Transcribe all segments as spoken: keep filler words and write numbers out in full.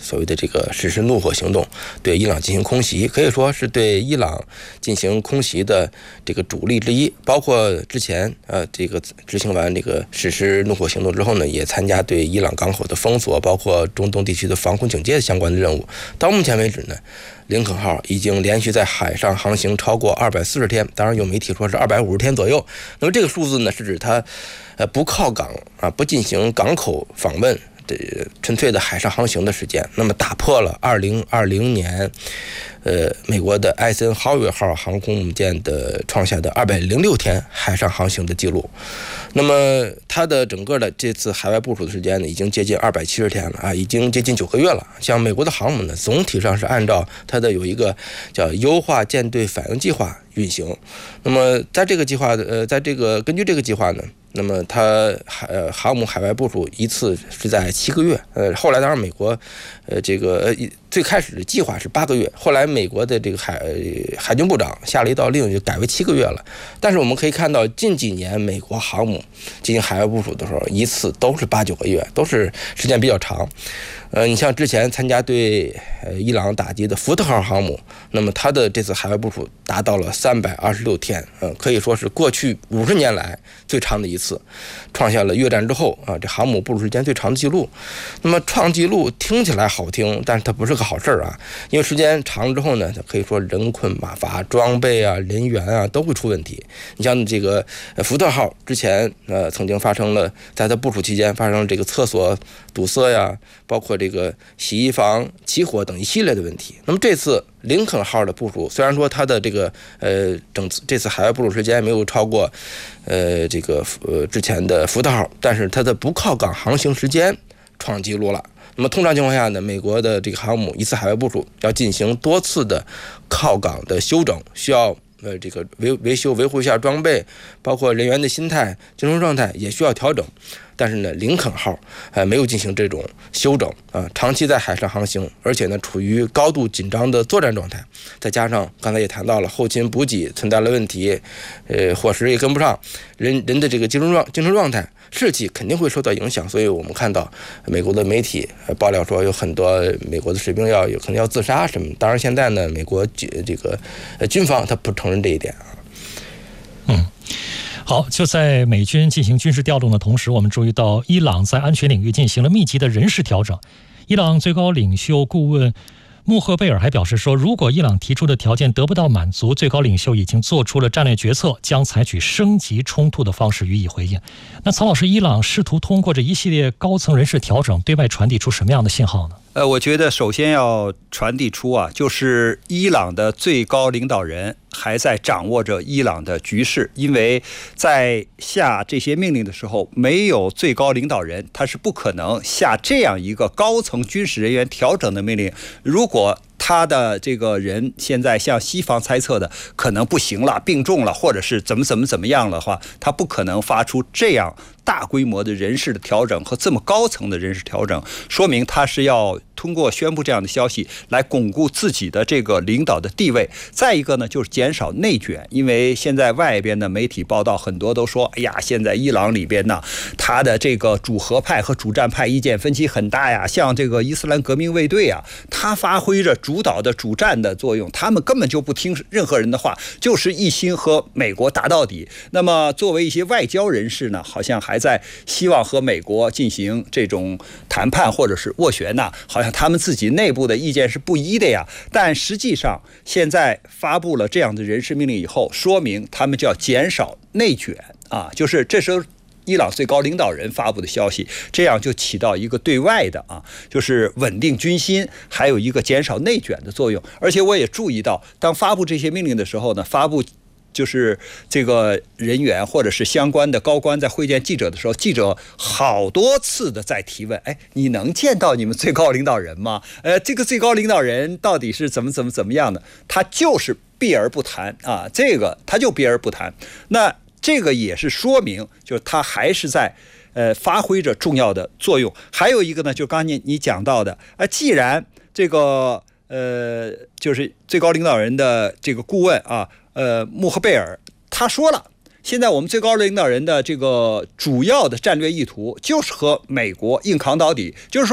所谓的这个实施怒火行动，对伊朗进行空袭，可以说是对伊朗进行空袭的这个主力之一。包括之前呃这个执行完这个实施怒火行动之后呢，也参加对伊朗港口的封锁，包括中东地区的防空警戒相关的任务。到目前为止呢，林肯号已经连续在海上航行超过二百四十天，当然有媒体说是二百五十天左右。那么这个数字呢，是指它呃不靠港啊，不进行港口访问的纯粹的海上航行的时间。那么打破了二零二零年呃美国的艾森豪威尔号航空母舰的创下的二百零六天海上航行的记录。那么它的整个的这次海外部署的时间呢，已经接近二百七十天了啊，已经接近九个月了。像美国的航母呢，总体上是按照它的有一个叫优化舰队反应计划运行。那么在这个计划的呃，在这个根据这个计划呢，那么它海呃航母海外部署一次是在七个月，呃，后来当然美国呃这个呃最开始的计划是八个月，后来美国的这个海海军部长下了一道令，就改为七个月了。但是我们可以看到，近几年美国航母进行海外部署的时候，一次都是八九个月，都是时间比较长。呃，你像之前参加对呃伊朗打击的福特号航母，那么它的这次海外部署达到了三百二十六天，呃，可以说是过去五十年来最长的一次，创下了越战之后啊这航母部署时间最长的记录。那么创纪录听起来好听，但是它不是个好事儿啊，因为时间长了之后呢，它可以说人困马乏，装备啊、人员啊都会出问题。你像这个福特号之前呃曾经发生了，在它部署期间发生了这个厕所堵塞呀，包括这个洗衣房起火等一系列的问题。那么这次林肯号的部署，虽然说它的这个呃整次这次海外部署时间没有超过呃这个呃之前的福特号，但是它的不靠港航行时间创纪录了。那么通常情况下呢，美国的这个航母一次海外部署要进行多次的靠港的休整，需要呃这个维维修维护一下装备，包括人员的心态、精神状态也需要调整。但是呢，林肯号呃没有进行这种休整啊，长期在海上航行，而且呢处于高度紧张的作战状态，再加上刚才也谈到了后勤补给存在了问题，呃伙食也跟不上，人人的这个精神状精神状态士气肯定会受到影响。所以我们看到美国的媒体爆料说有很多美国的士兵要有可能要自杀什么。当然现在呢，美国这个军方他不承认这一点啊。 嗯。好，就在美军进行军事调动的同时，我们注意到伊朗在安全领域进行了密集的人事调整。伊朗最高领袖顾问穆赫贝尔还表示说，如果伊朗提出的条件得不到满足，最高领袖已经做出了战略决策，将采取升级冲突的方式予以回应。那曹老师，伊朗试图通过这一系列高层人事调整，对外传递出什么样的信号呢？ 呃，我觉得首先要传递出啊，就是伊朗的最高领导人还在掌握着伊朗的局势，因为在下这些命令的时候，没有最高领导人，他是不可能下这样一个高层军事人员调整的命令。如果他的这个人现在像西方猜测的可能不行了、病重了，或者是怎么怎么怎么样的话，他不可能发出这样大规模的人事的调整和这么高层的人事调整，说明他是要通过宣布这样的消息来巩固自己的这个领导的地位。再一个呢，就是减少内卷，因为现在外边的媒体报道很多都说，哎呀，现在伊朗里边呢，他的这个主和派和主战派意见分歧很大呀，像这个伊斯兰革命卫队啊，他发挥着主导的主战的作用，他们根本就不听任何人的话，就是一心和美国打到底。那么作为一些外交人士呢，好像还在希望和美国进行这种谈判或者是斡旋呢，好像他们自己内部的意见是不一的呀。但实际上现在发布了这样的人事命令以后，说明他们就要减少内卷啊，就是这时候伊朗最高领导人发布的消息，这样就起到一个对外的啊，就是稳定军心，还有一个减少内卷的作用。而且我也注意到，当发布这些命令的时候呢，发布就是这个人员或者是相关的高官在会见记者的时候，记者好多次的在提问，哎，你能见到你们最高领导人吗？呃，这个最高领导人到底是怎么怎么怎么样的？他就是避而不谈啊，这个他就避而不谈。那这个也是说明，就是他还是在呃发挥着重要的作用。还有一个呢，就刚才你你讲到的，呃，既然这个呃就是最高领导人的这个顾问啊，呃穆赫贝尔他说了，现在我们最高领导人的这个主要的战略意图就是和美国硬扛到底，就是说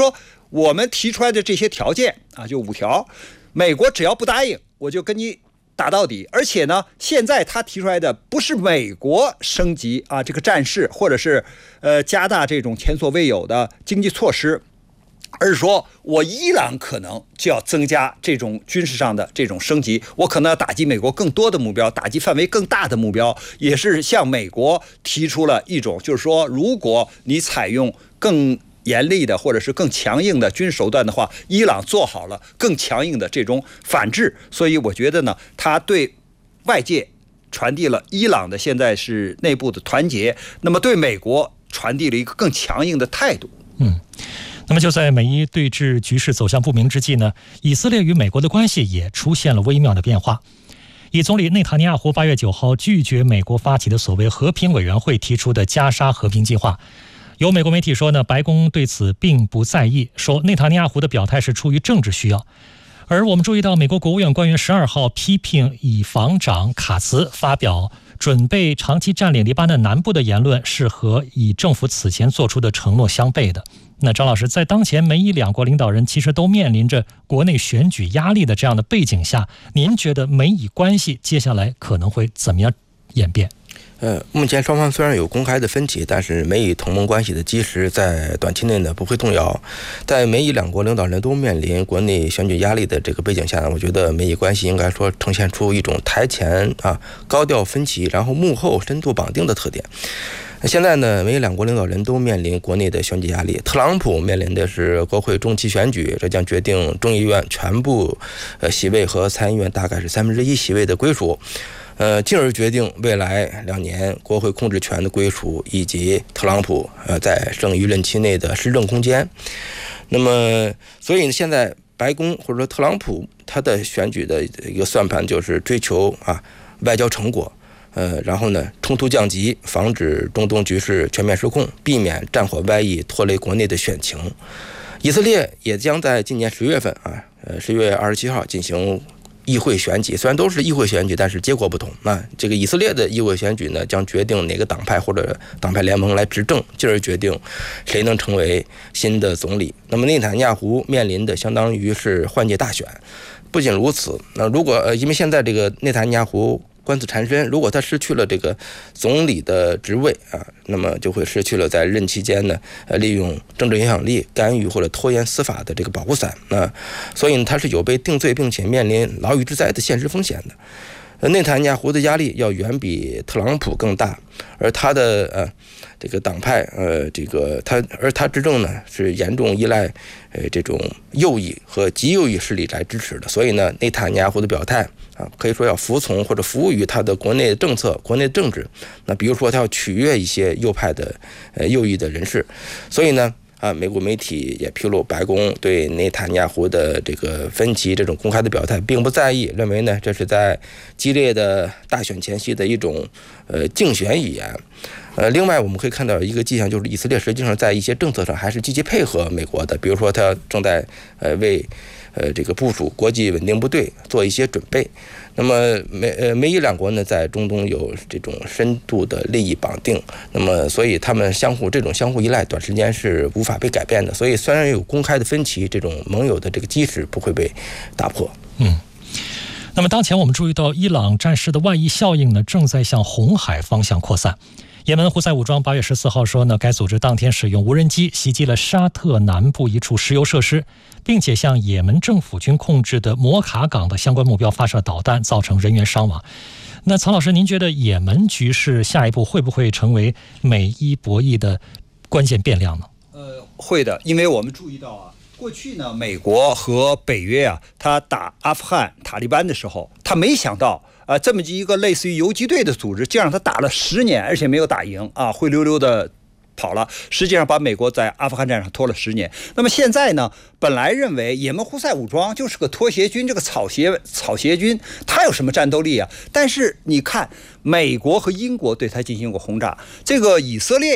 我们提出来的这些条件啊，就五条，美国只要不答应，我就跟你打到底。而且呢，现在他提出来的不是美国升级啊这个战事，或者是呃加大这种前所未有的经济措施，而是说我伊朗可能就要增加这种军事上的这种升级，我可能要打击美国更多的目标，打击范围更大的目标，也是向美国提出了一种，就是说，如果你采用更严厉的或者是更强硬的军事手段的话，伊朗做好了更强硬的这种反制。所以我觉得呢，他对外界传递了伊朗的现在是内部的团结，那么对美国传递了一个更强硬的态度。 嗯。那么就在美伊对峙局势走向不明之际呢，以色列与美国的关系也出现了微妙的变化。以总理内塔尼亚胡八月九号拒绝美国发起的所谓和平委员会提出的加沙和平计划。有美国媒体说呢，白宫对此并不在意，说内塔尼亚胡的表态是出于政治需要。而我们注意到，美国国务院官员十二号批评以防长卡茨发表准备长期占领黎巴嫩南部的言论是和以政府此前做出的承诺相悖的。那张老师，在当前美以两国领导人其实都面临着国内选举压力的这样的背景下，您觉得美以关系接下来可能会怎么样演变？ 呃，目前双方虽然有公开的分歧，但是美以同盟关系的基石在短期内呢不会动摇。在美以两国领导人都面临国内选举压力的这个背景下呢，我觉得美以关系应该说呈现出一种台前啊高调分歧，然后幕后深度绑定的特点。现在呢，美以两国领导人都面临国内的选举压力。特朗普面临的是国会中期选举，这将决定众议院全部呃席位和参议院大概是三分之一席位的归属。呃，进而决定未来两年国会控制权的归属，以及特朗普呃在剩余任期内的施政空间。那么，所以现在白宫或者说特朗普他的选举的一个算盘就是追求啊外交成果，呃，然后呢冲突降级，防止中东局势全面失控，避免战火歪翼拖累国内的选情。以色列也将在今年十月份啊，呃十月二十七号进行议会选举，虽然都是议会选举，但是结果不同。那这个以色列的议会选举呢，将决定哪个党派或者党派联盟来执政，进而决定谁能成为新的总理。那么内塔尼亚胡面临的相当于是换届大选。不仅如此，那如果呃，因为现在这个内塔尼亚胡官司缠身，如果他失去了这个总理的职位啊，那么就会失去了在任期间呢，呃，利用政治影响力干预或者拖延司法的这个保护伞啊，所以他是有被定罪并且面临牢狱之灾的现实风险的。呃，内塔尼亚胡的压力要远比特朗普更大，而他的呃这个党派呃这个他而他执政呢是严重依赖呃这种右翼和极右翼势力来支持的，所以呢内塔尼亚胡的表态啊可以说要服从或者服务于他的国内政策、国内政治。那比如说他要取悦一些右派的呃右翼的人士，所以呢。啊，美国媒体也披露，白宫对内塔尼亚胡的这个分歧这种公开的表态并不在意，认为呢这是在激烈的大选前夕的一种呃竞选语言。呃，另外我们可以看到一个迹象，就是以色列实际上在一些政策上还是积极配合美国的，比如说他正在呃为呃这个部署国际稳定部队做一些准备。那么美呃美以两国呢在中东有这种深度的利益绑定，那么所以他们相互这种相互依赖，短时间是无法被改变的。所以虽然有公开的分歧，这种盟友的这个基石不会被打破。 嗯。那么当前我们注意到，伊朗战事的外溢效应呢，正在向红海方向扩散。也门胡塞武装八月十四号说呢，该组织当天使用无人机袭击了沙特南部一处石油设施，并且向也门政府军控制的摩卡港的相关目标发射导弹，造成人员伤亡。那曹老师，您觉得也门局势下一步会不会成为美伊博弈的关键变量呢？ 呃，会的，因为我们注意到啊，过去呢，美国和北约啊，他打阿富汗塔利班的时候，他没想到。啊，这么一个类似于游击队的组织，竟让他打了十年，而且没有打赢啊，灰溜溜的跑了。实际上把美国在阿富汗战场拖了十年。那么现在呢，本来认为也门胡塞武装就是个拖鞋军，这个草鞋草鞋军，他有什么战斗力啊？但是你看，美国和英国对他进行过轰炸，这个以色列也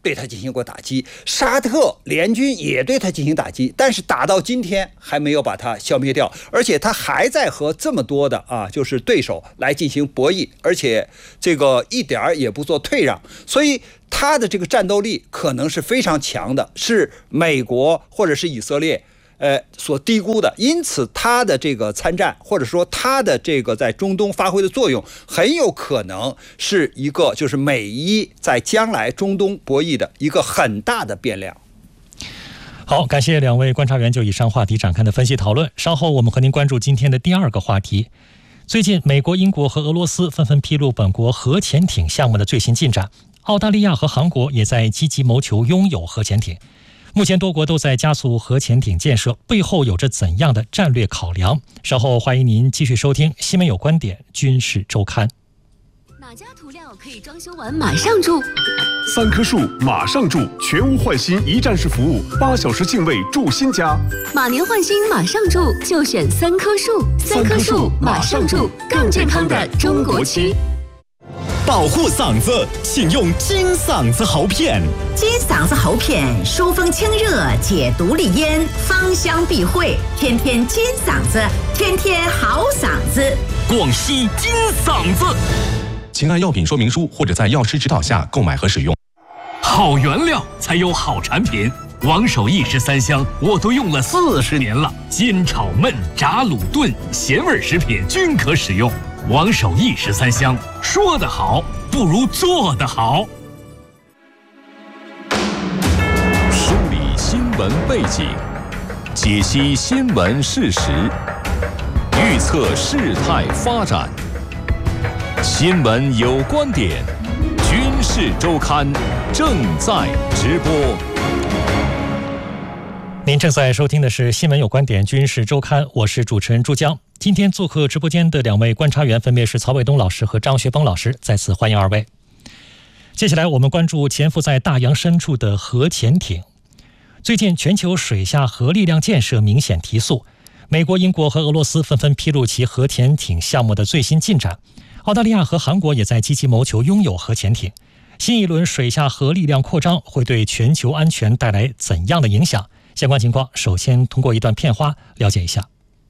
对他进行过打击，沙特联军也对他进行打击，但是打到今天还没有把他消灭掉，而且他还在和这么多的啊，就是对手来进行博弈，而且这个一点儿也不做退让，所以他的这个战斗力可能是非常强的，是美国或者是以色列呃，所低估的，因此他的这个参战，或者说他的这个在中东发挥的作用，很有可能是一个就是美伊在将来中东博弈的一个很大的变量。 好，感谢两位观察员就以上话题展开的分析讨论。稍后我们和您关注今天的第二个话题。最近，美国、英国和俄罗斯纷纷披露本国核潜艇项目的最新进展，澳大利亚和韩国也在积极谋求拥有核潜艇。目前多国都在加速核潜艇建设，背后有着怎样的战略考量？稍后欢迎您继续收听《新闻有观点·军事周刊》。 哪家涂料可以装修完马上住？ 三棵树马上住，全屋换新一站式服务，八小时净位住新家。 马年换新马上住，就选三棵树。三棵树马上住，更健康的中国区。 保护嗓子，请用金嗓子喉片。 金嗓子喉片疏风清热，解毒利咽，芳香避秽，天天金嗓子，天天好嗓子。 广西金嗓子，请按药品说明书或者在药师指导下购买和使用。 好原料才有好产品。王守义十三香我都用了四十年了，煎炒焖炸卤炖咸味食品均可使用。王守义十三香，说得好不如做得好。 梳理新闻背景，解析新闻事实，预测事态发展。新闻有观点，军事周刊正在直播。 您正在收听的是《新闻有观点·军事周刊》，我是主持人朱江。今天做客直播间的两位观察员分别是曹伟东老师和张学峰老师，再次欢迎二位。接下来我们关注潜伏在大洋深处的核潜艇。最近全球水下核力量建设明显提速，美国、英国和俄罗斯纷纷披露其核潜艇项目的最新进展，澳大利亚和韩国也在积极谋求拥有核潜艇。新一轮水下核力量扩张会对全球安全带来怎样的影响？相关情况首先通过一段片花了解一下。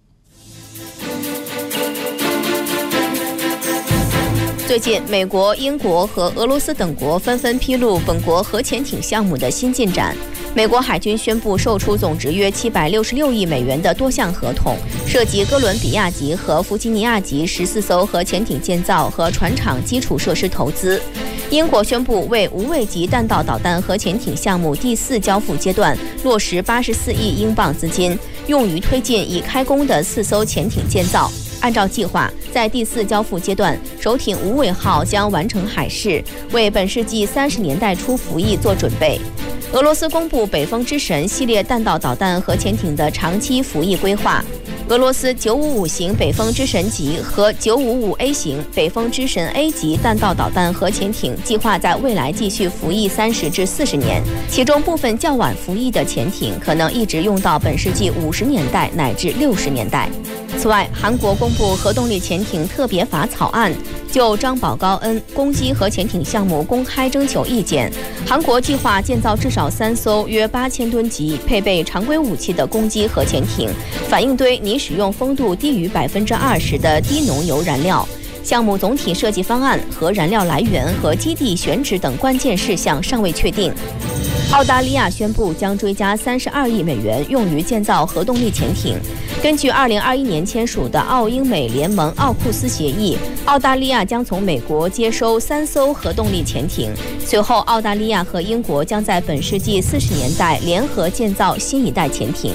最近，美国、英国和俄罗斯等国纷纷披露本国核潜艇项目的新进展。美国海军宣布售出总值约七百六十六亿美元的多项合同，涉及哥伦比亚级和弗吉尼亚级十四艘核潜艇建造和船厂基础设施投资。英国宣布为无畏级弹道导弹核潜艇项目第四交付阶段落实八十四亿英镑资金，用于推进已开工的四艘潜艇建造。按照计划，在第四交付阶段，首艇无畏号将完成海试，为本世纪三十年代初服役做准备。俄罗斯公布北风之神系列弹道导弹核潜艇的长期服役规划。俄罗斯九五五型北风之神级和九五五 A 型北风之神 A 级弹道导弹核潜艇计划在未来继续服役三十至四十年，其中部分较晚服役的潜艇可能一直用到本世纪五十年代乃至六十年代。此外，韩国公布核动力潜艇特别法草案，就张宝高恩攻击核潜艇项目公开征求意见。韩国计划建造至少三艘约八千吨级、配备常规武器的攻击核潜艇，反应堆拟使用风度低于百分之二十的低浓油燃料。项目总体设计方案、核燃料来源和基地选址等关键事项尚未确定。澳大利亚宣布将追加三十二亿美元用于建造核动力潜艇。根据二零二一年签署的澳英美联盟奥库斯协议，澳大利亚将从美国接收三艘核动力潜艇。随后，澳大利亚和英国将在本世纪四十年代联合建造新一代潜艇。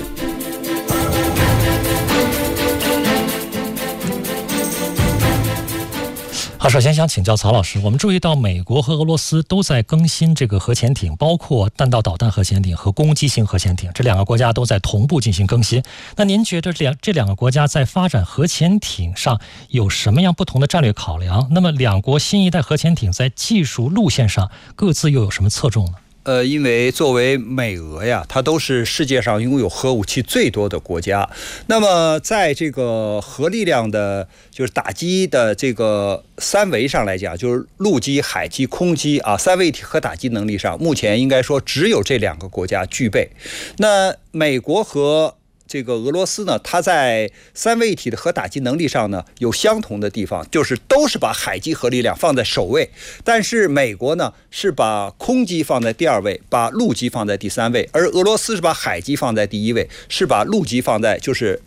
好，首先想请教曹老师，我们注意到美国和俄罗斯都在更新这个核潜艇，包括弹道导弹核潜艇和攻击性核潜艇，这两个国家都在同步进行更新。那您觉得这两这两个国家在发展核潜艇上有什么样不同的战略考量？那么两国新一代核潜艇在技术路线上各自又有什么侧重呢？ 呃，因为作为美俄呀，它都是世界上拥有核武器最多的国家。那么，在这个核力量的，就是打击的这个三维上来讲，就是陆基、海基、空基啊，三位一体核打击能力上，目前应该说只有这两个国家具备。那美国和这个俄罗斯呢，它在三位一体的核打击能力上呢有相同的地方，就是都是把海基核力量放在首位，但是美国呢是把空基放在第二位，把陆基放在第三位，而俄罗斯是把海基放在第一位，是把陆基放在就是